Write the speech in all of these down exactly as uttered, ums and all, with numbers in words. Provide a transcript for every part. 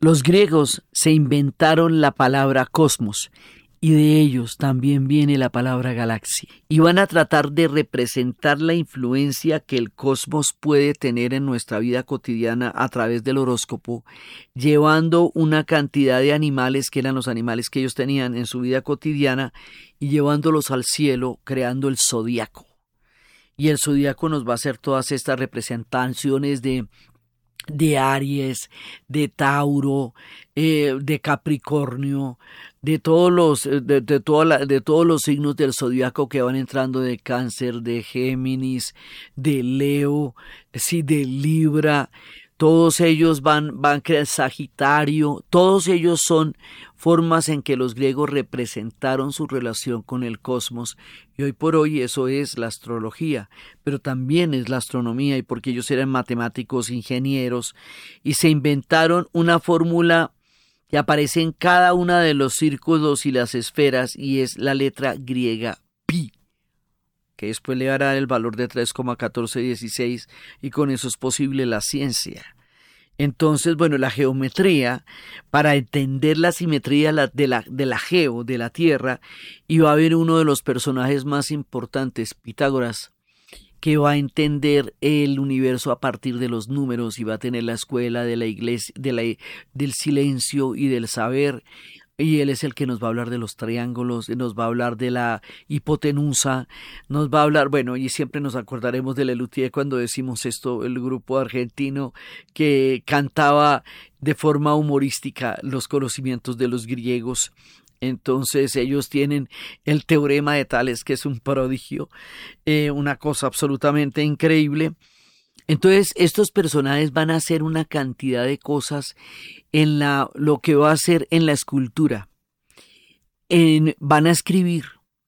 Los griegos se inventaron la palabra cosmos y de ellos también viene la palabra galaxia. Y van a tratar de representar la influencia que el cosmos puede tener en nuestra vida cotidiana a través del horóscopo, llevando una cantidad de animales que eran los animales que ellos tenían en su vida cotidiana y llevándolos al cielo, creando el zodiaco. Y el zodiaco nos va a hacer todas estas representaciones de de Aries, de Tauro, eh, de Capricornio, de todos los de, de, toda la, de todos los signos del zodiaco que van entrando, de Cáncer, de Géminis, de Leo, sí, de Libra. Todos ellos van, van crear Sagitario, todos ellos son formas en que los griegos representaron su relación con el cosmos, y hoy por hoy eso es la astrología, pero también es la astronomía, y porque ellos eran matemáticos, ingenieros, y se inventaron una fórmula que aparece en cada una de los círculos y las esferas, y es la letra griega pi, que después le dará el valor de tres coma catorce dieciséis, y con eso es posible la ciencia. Entonces, bueno, la geometría, para entender la simetría de la, de la geo, de la Tierra, y va a haber uno de los personajes más importantes, Pitágoras, que va a entender el universo a partir de los números, y va a tener la escuela de la iglesia, de la, del silencio y del saber. Y él es el que nos va a hablar de los triángulos, nos va a hablar de la hipotenusa, nos va a hablar, bueno, y siempre nos acordaremos de Lelutier cuando decimos esto, el grupo argentino que cantaba de forma humorística los conocimientos de los griegos. Entonces ellos tienen el teorema de Tales, que es un prodigio, eh, una cosa absolutamente increíble. Entonces estos personajes van a hacer una cantidad de cosas en la, lo que va a hacer en la escultura. En, van a escribir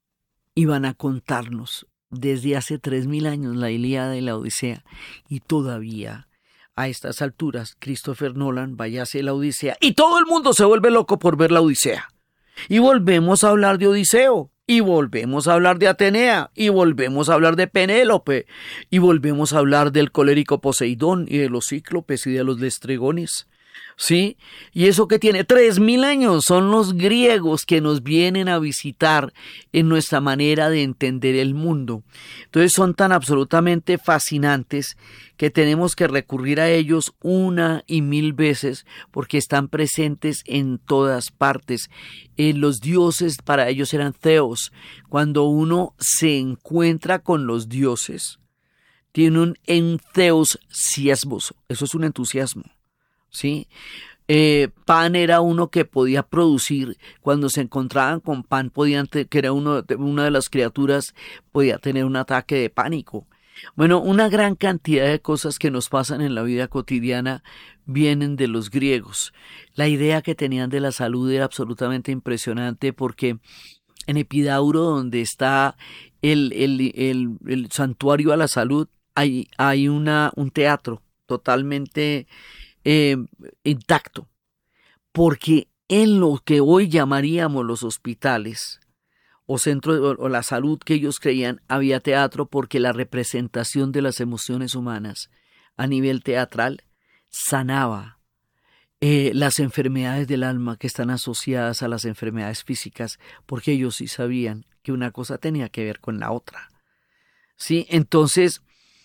y van a contarnos desde hace tres mil años la Ilíada y la Odisea, y todavía a estas alturas Christopher Nolan vaya a hacer la Odisea y todo el mundo se vuelve loco por ver la Odisea. Y volvemos a hablar de Odiseo. Y volvemos a hablar de Atenea, y volvemos a hablar de Penélope, y volvemos a hablar del colérico Poseidón, y de los cíclopes, y de los lestregones, ¿sí? Y eso que tiene tres mil años, son los griegos que nos vienen a visitar en nuestra manera de entender el mundo. Entonces son tan absolutamente fascinantes que tenemos que recurrir a ellos una y mil veces, porque están presentes en todas partes. Eh, los dioses para ellos eran theos. Cuando uno se encuentra con los dioses, tiene un entheosiasmo, eso es un entusiasmo, ¿sí? Eh, Pan era uno que podía producir, cuando se encontraban con Pan, podían te, que era uno, una de las criaturas, podía tener un ataque de pánico. Bueno, una gran cantidad de cosas que nos pasan en la vida cotidiana vienen de los griegos. La idea que tenían de la salud era absolutamente impresionante, porque en Epidauro, donde está el, el, el, el santuario a la salud, hay, hay una, un teatro totalmente eh, intacto, porque en lo que hoy llamaríamos los hospitales o centro de, o la salud que ellos creían, había teatro, porque la representación de las emociones humanas a nivel teatral sanaba eh, las enfermedades del alma que están asociadas a las enfermedades físicas, porque ellos sí sabían que una cosa tenía que ver con la otra. Sí, entonces,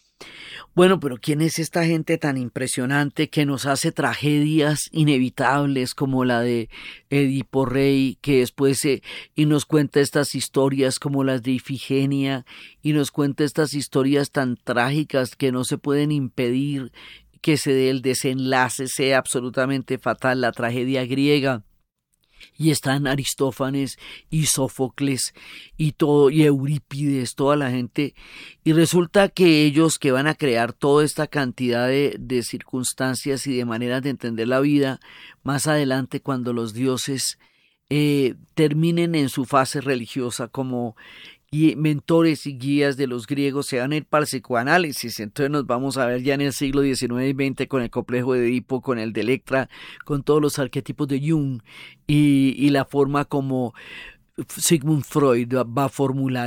bueno, pero ¿quién es esta gente tan impresionante que nos hace tragedias inevitables como la de Edipo Rey, que después eh, y nos cuenta estas historias como las de Ifigenia, y nos cuenta estas historias tan trágicas que no se pueden impedir que se dé el desenlace, sea absolutamente fatal, la tragedia griega? Y están Aristófanes y Sófocles y todo, y Eurípides, toda la gente, y resulta que ellos que van a crear toda esta cantidad de, de circunstancias y de maneras de entender la vida, más adelante, cuando los dioses eh, terminen en su fase religiosa como y mentores y guías de los griegos, se van a ir para el psicoanálisis. Entonces nos vamos a ver ya en el siglo diecinueve y veinte con el complejo de Edipo, con el de Electra, con todos los arquetipos de Jung y, y la forma como Sigmund Freud va a formular